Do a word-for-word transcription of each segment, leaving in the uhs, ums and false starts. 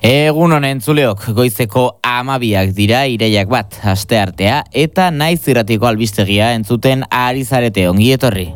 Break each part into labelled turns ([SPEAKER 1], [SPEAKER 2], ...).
[SPEAKER 1] Egun honen zuleok, goizeko amabiak dira iraiak bat, asteartea, eta naiz irratiko albistegia entzuten ari zarete, ongi etorri.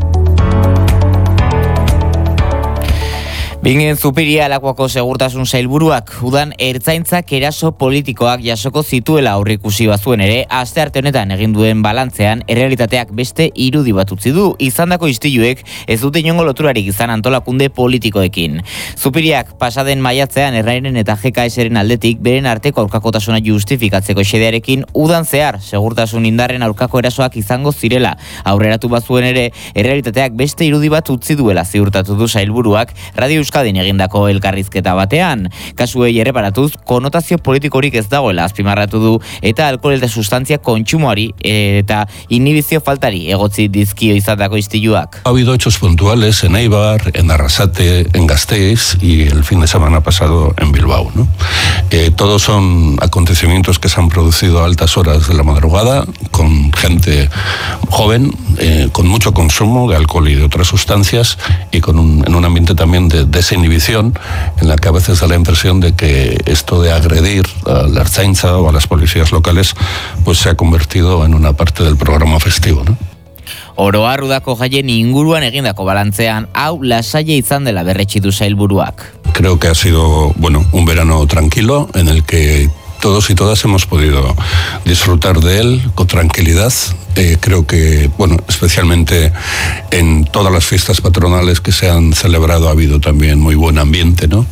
[SPEAKER 1] Bingen Zupiria Lakuako segurtasun sailburuak udan ertzaintzak eraso politikoak jasoko zituela aurreikusi bazuen ere, astearte honetan egin duen balantzean errealitateak beste irudi bat utzi du, izandako istiluek ez dute inongo loturarik izan antolakunde politikoekin. Zupiriak pasaden maiatzean errairen eta G K S-ren aldetik beren arteko aurkakotasuna justifikatzeko xedearekin udan zehar segurtasun indarren aurkako erasoak izango zirela aurreratu bazuen ere, errealitateak beste irudi bat utzi duela ziurtatu du sailburuak Radio Euskadin egindako elkarrizketa batean. Kasuei erreparatuz, konotazio politikorik ez dagoela azpimarratu du eta alkohol eta sustantzia kontsumoari eta inhibizio faltari egotzi dizkio izandako istiluak.
[SPEAKER 2] Ha habido hechos puntuales en Eibar, en Arrasate, en Gasteiz y el fin de semana pasado en Bilbao, ¿no? Eh, todos son acontecimientos que se han producido a altas horas de la madrugada, con gente joven, eh, con mucho consumo de alcohol y de otras sustancias y con un, en un ambiente también de, de esa inhibición en la que a veces da la impresión de que esto de agredir a la Ertzaintza o a las policías locales pues se ha convertido en una parte del programa festivo, ¿no?
[SPEAKER 1] Oro har udako jaien inguruan egindako balantzean hau lasaia izan dela berretsi du sailburuak.
[SPEAKER 2] Creo que ha sido, bueno, un verano tranquilo en el que todos y todas hemos podido disfrutar de él con tranquilidad. Eh, creo que, bueno, especialmente en todas las fiestas patronales que se han celebrado ha habido también muy buen ambiente, ¿no?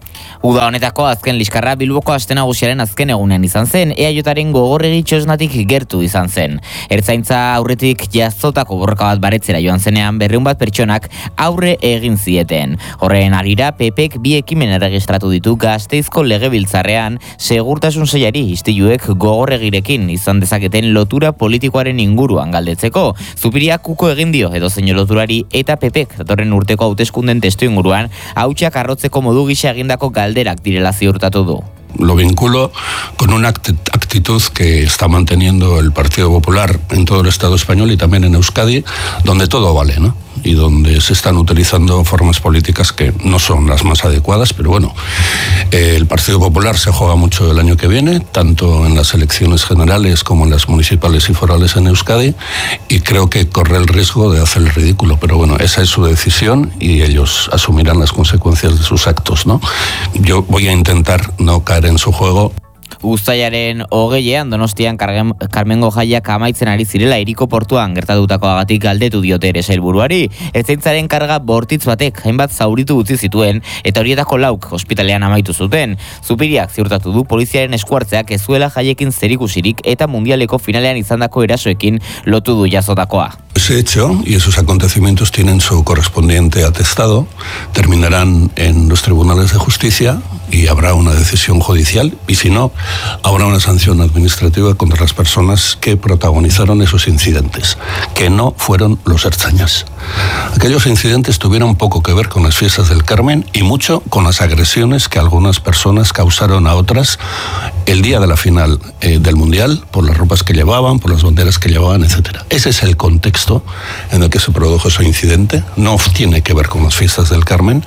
[SPEAKER 1] Uda honetako azken liskarra Bilboko aste nagusiaren azken egunean izan zen, E A Jaren gogorregi txosnatik gertu izan zen. Ertzaintza aurretik jazotako borroka bat baretzera joan zenean berrehun bat pertsonak aurre egin zieten. Horren arira, P Pek bi ekimen erregistratu ditu Gasteizko legebiltzarrean segurtasun sailari istiluek gogorregirekin izan dezaketen lotura politikoaren inguruan galdetzeko. Zupiriak kuko egin dio edozein loturari eta P Pek datorren urteko hauteskunden testu inguruan hautsak arrotzeko modu gisa egindako galderak direla ziurtatu du.
[SPEAKER 2] Lo vinculo con una actitud que está manteniendo el Partido Popular en todo el Estado español y también en Euskadi, donde todo vale, ¿no? Y donde se están utilizando formas políticas que no son las más adecuadas, pero bueno, eh, el Partido Popular se juega mucho el año que viene, tanto en las elecciones generales como en las municipales y forales en Euskadi, y creo que corre el riesgo de hacer el ridículo, pero bueno, esa es su decisión y ellos asumirán las consecuencias de sus actos, ¿no? Yo voy a intentar no caer en su juego.
[SPEAKER 1] Uztailaren hogeian Donostian Karmengo jaiak amaitzen ari zirela Hiriko portuan gertatutakoagatik galdetu diote ere sailburuari. Ertzaintzaren karga bortitz batek hainbat zauritu utzi zituen eta horietako lauk ospitalean amaitu zuten. Zupiriak ziurtatu du poliziaren eskuartzeak ez zuela jaiekin zerikusirik eta mundialeko finalean izandako erasoekin lotu du jazotakoa.
[SPEAKER 2] Ese hecho y esos acontecimientos tienen su correspondiente atestado, terminarán en los tribunales de justicia y habrá una decisión judicial y si no, habrá una sanción administrativa contra las personas que protagonizaron esos incidentes, que no fueron los ertzainas. Aquellos incidentes tuvieron poco que ver con las fiestas del Carmen y mucho con las agresiones que algunas personas causaron a otras el día de la final eh, del Mundial, por las ropas que llevaban, por las banderas que llevaban, etcétera. Ese es el contexto en el que se produjo ese incidente, no tiene que ver con las fiestas del Carmen.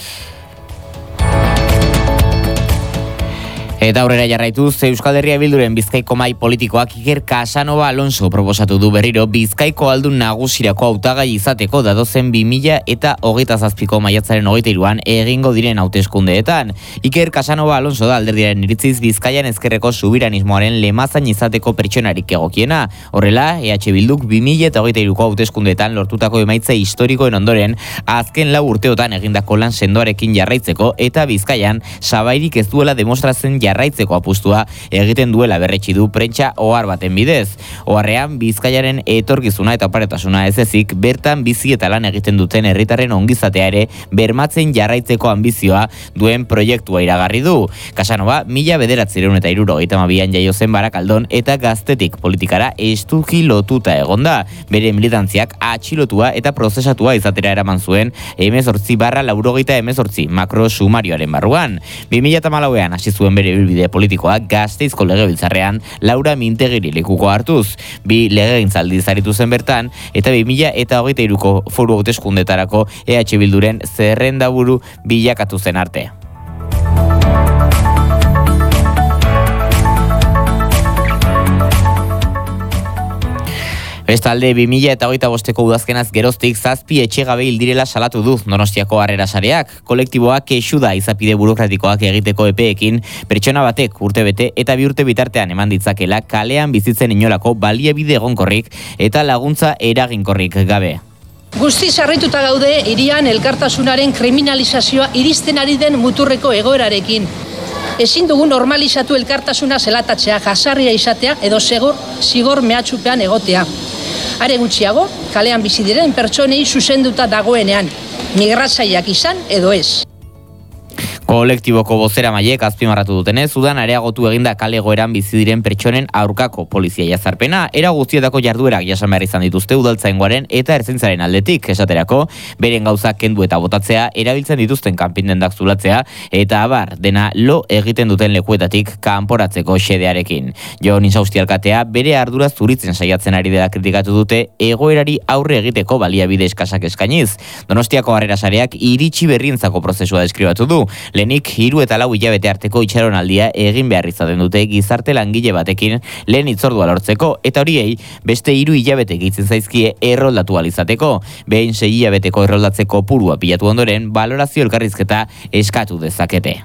[SPEAKER 1] Eta aurrera jarraituz, Euskal Herria Bilduren Bizkaiko mahai politikoak Iker Casanova Alonso proposatu du berriro Bizkaiko aldun nagusirako hautagai izateko datozen bi mila eta hogeita zazpiko maiatzaren hogeita hiruan egingo diren hauteskundeetan. Iker Casanova Alonso da alderdiaren iritziz Bizkaian ezkerreko subiranismoaren lemazain izateko pertsonarik egokiena. Horrela, E H Bilduk bi mila eta hogeita hiruko hauteskundeetan lortutako emaitza historikoen ondoren azken lau urteotan egindako lan sendoarekin jarraitzeko eta Bizkaian sabairik ez duela demostratzen jarraitzeko apustua egiten duela berretsi du prentsa ohar baten bidez. Oharrean Bizkaiaren etorkizuna eta oparetasuna ez ezik bertan bizi eta lan egiten duten herritarren ongizatea ere bermatzen jarraitzeko ambizioa duen proiektua iragarri du. Casanova mila bederatziehun eta hirurogeita hamabian jaio zen Barakaldon eta gaztetik politikara estuki lotuta egonda. Bere militantziak atxilotua eta prozesatua izatera eraman zuen hemezortzi barra laurogeita hemezortzi makro sumarioaren barruan. bi mila hamalauean hasi zuen bere ibilbide politikoa Gasteizko legebiltzarrean Laura Mintegiri lekuko hartuz. Bi legegintzaldi aritu zen bertan eta bi mila eta hogeita hiruko foru hauteskundetarako E H Bilduren zerrendaburu bilakatu zen arte. Bestalde, bi mila eta hogeita bosteko udazkenaz geroztik zazpi etxegabe hildirela salatu du Donostiako Harrera Sareak. Kolektiboak kexu da izapide burokratikoak egiteko epeekin, pertsona batek urtebete eta bi urte bitartean eman ditzakela kalean bizitzen inolako baliabide egonkorrik eta laguntza eraginkorrik gabe.
[SPEAKER 3] Guztiz harrituta gaude hirian elkartasunaren kriminalizazioa iristen ari den muturreko egoerarekin. Ezin dugu normalizatu elkartasuna zelatatzea, jasarria izatea edo segur, zigor mehatxupean egotea. Are gutxiago, kalean bizi diren pertsonei zuzenduta dagoenean, migratzaileak izan edo ez.
[SPEAKER 1] Kolektiboko bozeramaileek azpimarratu dutenez, udan areagotu eginda kale egoeran bizi diren pertsonen aurkako polizia jazarpena, era guztietako jarduerak jasan behar izan dituzte udaltzaingoaren eta ertzaintzaren aldetik, esaterako, beren gauzak kendu eta botatzea, erabiltzen dituzten kanpindendak zulatzea, eta abar, dena lo egiten duten lekuetatik kanporatzeko xedearekin. Jon Insausti alkatea bere ardura zuritzen saiatzen ari dela kritikatu dute egoerari aurre egiteko baliabide eskasak eskainiz. Donostiako Harrera Sareak iritsi berrientzako prozesua deskribatu du. Lehenik hiru eta lau hilabete arteko itxaronaldia egin behar izaten dute gizarte langile batekin lehen hitzordua lortzeko, eta horiei beste hiru hilabete gehitzen zaizkie erroldatu ahal izateko. Behin sei hilabeteko erroldatzeko purua pilatu ondoren, balorazio elkarrizketa eskatu dezakete.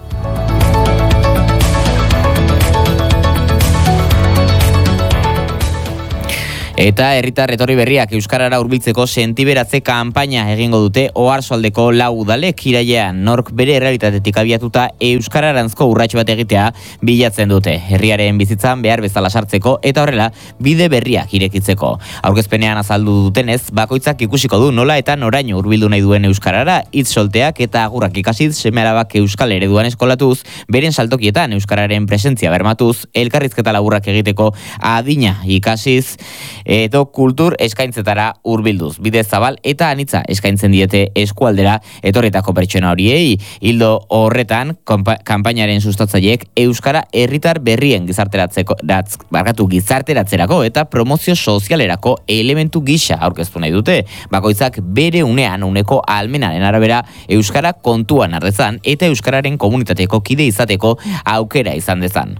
[SPEAKER 1] Eta herritar etorri berriak euskarara hurbiltzeko sentiberatze kanpaina egingo dute Oarsoaldeko lau udalek irailean. Nork bere errealitatetik abiatuta euskararanzko urrats bat egitea bilatzen dute. Herriaren bizitzan behar bezala sartzeko eta horrela bide berriak irekitzeko. Aurkezpenean azaldu dutenez, bakoitzak ikusiko du nola eta noraino hurbildu nahi duen euskarara, hitz solteak eta agurrak ikasiz, seme-alabak euskal ereduan eskolatuz, beren saltokietan euskararen presentzia bermatuz, elkarrizketa laburrak egiteko adina ikasiz, edo kultur eskaintzetara hurbilduz. Bide zabal eta anitza eskaintzen diete eskualdera etorritako pertsona horiei. Hildo horretan, kanpainaren sustatzaileek euskara herritar berrien gizarteratzeko, datz, barkatu gizarteratzerako eta promozio sozialerako elementu gisa aurkeztu nahi dute. Bakoitzak bere unean uneko ahalmenaren arabera euskara kontuan ardezan eta euskararen komunitateko kide izateko aukera izan dezan.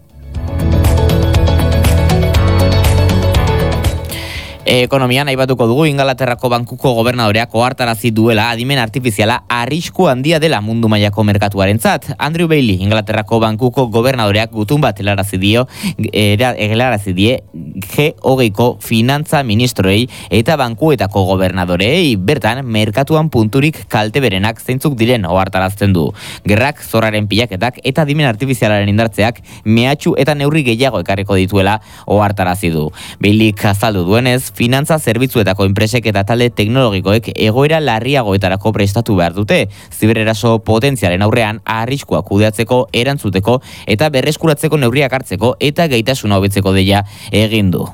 [SPEAKER 1] Ekonomian aipatuko dugu Ingalaterrako bankuko gobernadoreak ohartarazi duela adimen artifiziala arrisku handia dela mundu mailako merkatuarentzat. Andrew Bailey, Ingalaterrako bankuko gobernadoreak gutun bat helarazi dio, helarazi die G hogeiko finantza ministroei eta bankuetako gobernadoreei. Bertan, merkatuan punturik kalte berenak zeintzuk diren ohartarazten du. Gerrak, zorraren pilaketak eta adimen artifizialaren indartzeak mehatxu eta neurri gehiago ekarriko dituela ohartarazi du. Bailey azaldu duenez, finantza zerbitzuetako enpresek eta talde teknologikoek egoera larriagoetarako prestatu behar dute, zibereraso potentzialen aurrean arriskua kudeatzeko, erantzuteko eta berreskuratzeko neurriak hartzeko eta gaitasuna hobetzeko deia egin du.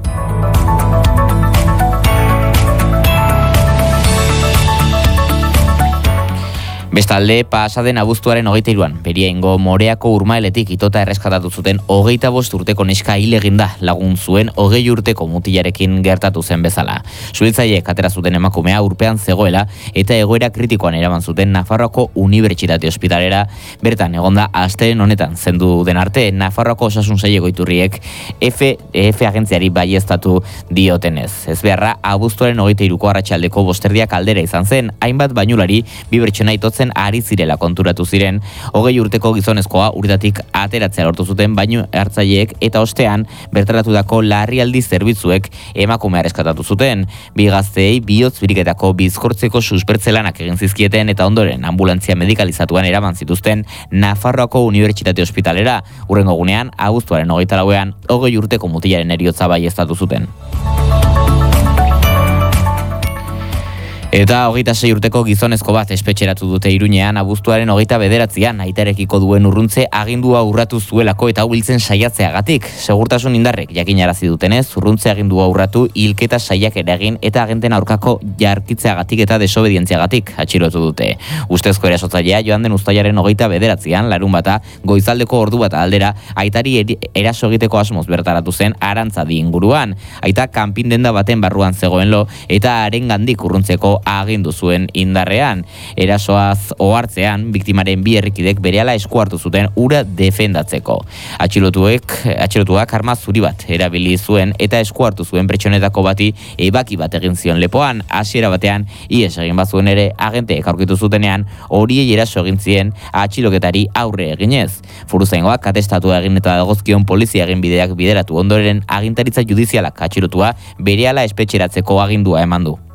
[SPEAKER 1] Bestalde, pasaden abuztuaren hogeita hiruan, Beriaingo Moreako Urmaeletik itota erreskatatu zuten hogeita bost urteko neska hil eginda lagun zuen hogei urteko mutilarekin gertatu zen bezala. Suhiltzaileek atera zuten emakumea urpean zegoela eta egoera kritikoan eraman zuten Nafarroako Unibertsitate Ospitalera. Bertan egonda astelehen honetan zendu den arte Nafarroako Osasun Saileko iturriek F, F agentziari baieztatu diotenez. Ez beharra, abuztuaren hogeita hiruko arratsaldeko bosterdiak aldera izan zen, hainbat bainulari bi pertsona itotzen ari zirela konturatu ziren, hogei urteko gizonezkoa urtatik ateratzea lortu zuten bainu hartzaileek eta ostean bertaratutako larrialdi zerbitzuek emakumea erreskatatu zuten. Bi gazteei bihotz biriketako bizkortzeko suspertzelanak egin zizkieten eta ondoren ambulantzia medikalizatuan eraman zituzten Nafarroako Unibertsitate Ospitalera. Hurrengo gunean, abuztuaren hogeita lauean, hogei urteko mutilaren heriotza baieztatu zuten. Eta hogeita sei urteko gizonezko bat espetxeratu dute Iruñean abuztuaren hogeita bederatzian aitarekiko duen urruntze agindua urratu zuelako eta hubiltzen saiatzeagatik. Segurtasun indarrek jakinarazi dutenez, urruntze agindua urratu hilketa saiak eragin eta agenten aurkako jarkitzeagatik eta desobedientziagatik atxilotu dute. Ustezko erasotzailea joan den uztailaren hogeita bederatzian, larun bata, goizaldeko ordu bat aldera, aitari eraso egiteko asmoz bertaratu zen Arantzadi inguruan. Aita kanpindenda baten barruan zegoen lo eta harengandik urruntzeko agindu zuen indarrean. Erasoaz ohartzean, biktimaren bi herrikidek berehala esku hartu zuten ura defendatzeko. Atxilotuek, atxilotuak arma zuri bat erabili zuen eta esku hartu zuen pertsonetako bati ebaki bat egin zion lepoan. Hasiera batean ihes egin bazuen ere agenteek aurkitu zutenean horiei eraso egin zien atxiloketari aurre eginez. Foruzaingoak atestatua egin eta dagozkion polizia egin bideak bideratu ondoren agintaritza judizialak atxilotua berehala espetxeratzeko agindua eman du.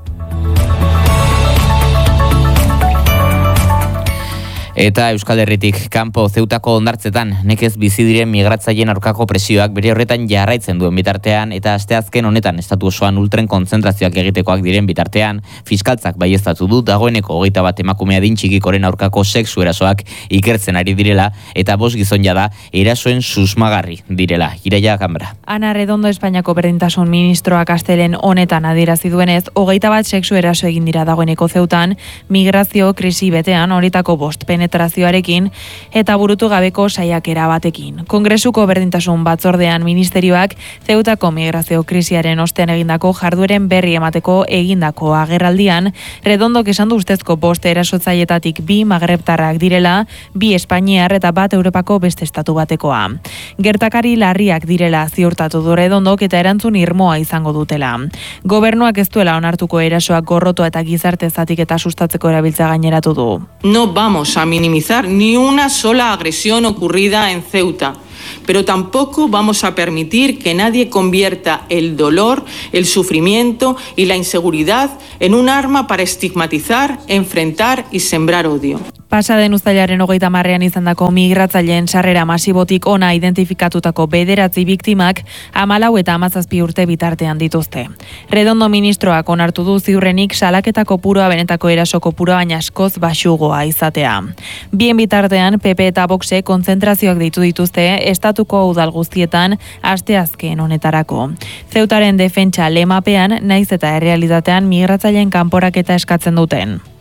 [SPEAKER 1] Eta Euskal Herritik kanpo Zeutako hondartzetan nekez bizi diren migratzaileen aurkako presioak bere horretan jarraitzen duen bitartean eta asteazken honetan estatu osoan ultren kontzentrazioak egitekoak diren bitartean, fiskaltzak baieztatu du dagoeneko hogeita bat emakume adin txikikoren aurkako sexu erasoak ikertzen ari direla eta bost gizon jada erasoen susmagarri direla. Iraia Kamara.
[SPEAKER 4] Ana Redondo Espainiako berdintasun ministroak astelen honetan adierazi duenez, hogeita bat sexu eraso egin dira dagoeneko Zeutan, migrazio krisi betean horitako bost penetrazioarekin eta burutu gabeko saiakera batekin. Kongresuko berdintasun batzordean ministerioak Zeutako migrazio krisiaren ostean egindako jardueren berri emateko egindako agerraldian, Redondok esan du ustezko bost erasotzaileetatik bi magrebtarrak direla, bi espainiar eta bat Europako beste estatu batekoa. Gertakari larriak direla ziurtatu du Redondok eta erantzun irmoa izango dutela. Gobernuak ez duela onartuko erasoak gorrotoa eta gizarte zatiketa sustatzeko erabiltza gaineratu du.
[SPEAKER 5] No vamos a minimizar ni una sola agresión ocurrida en Ceuta, pero tampoco vamos a permitir que nadie convierta el dolor, el sufrimiento y la inseguridad en un arma para estigmatizar, enfrentar y sembrar odio.
[SPEAKER 4] Pasaden uztailaren hogeita marrean izandako migratzaileen sarrera masibotik ona identifikatutako bederatzi biktimak hamalau eta hamazazpi urte bitartean dituzte. Redondo ministroak onartu du ziurrenik salaketako kopurua benetako eraso kopurua baina askoz baxugoa izatea. Bien bitartean P P eta Voxe kontzentrazioak ditu dituzte estatuko udal guztietan asteazken honetarako. Zeutaren defentsa lemapean naiz eta errealitatean migratzaileen kanporaketa eskatzen duten.